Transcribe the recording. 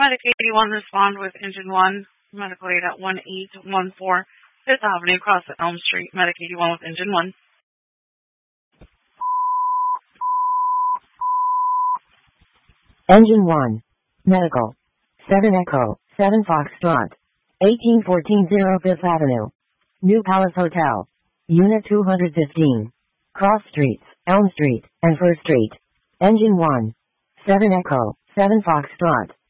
Medic 81, respond with Engine 1, medical aid at 1814 5th Avenue, across at Elm Street. Medic 81 with Engine 1. Engine 1. Medical. 7 Echo, 7 Foxtrot. 1814 5th Avenue. New Palace Hotel. Unit 215. Cross Streets, Elm Street, and First Street. Engine 1. 7 Echo, 7 Foxtrot.